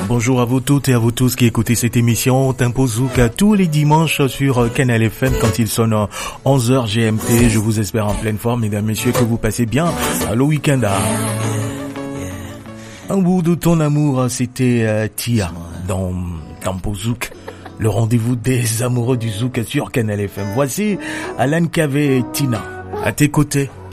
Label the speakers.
Speaker 1: Bonjour à vous toutes et à vous tous qui écoutez cette émission Tempo Zouk tous les dimanches sur Canal FM quand il sonne 11h GMT. Je vous espère en pleine forme, mesdames, messieurs, que vous passez bien le week-end. Un bout de ton amour, c'était Tia dans Tempo Zouk, le rendez-vous des amoureux du Zouk sur Canal FM. Voici Alan Kavé et Tina à tes côtés.